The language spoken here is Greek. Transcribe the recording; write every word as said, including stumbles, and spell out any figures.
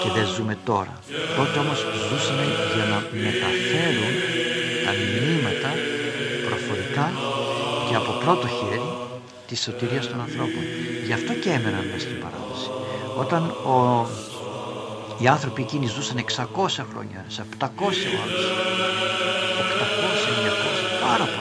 και δεν ζούμε τώρα. Τότε όμως ζούσαν για να μεταφέρουν τα μηνύματα προφορικά και από πρώτο χέρι της σωτηρίας των ανθρώπων. Γι' αυτό και έμεναν μέσα στην παράδοση. Όταν ο... οι άνθρωποι εκείνοι ζούσαν εξακόσια χρόνια, σε επτακόσια άλλους, οκτακόσια, εννιακόσια, πάρα πολλά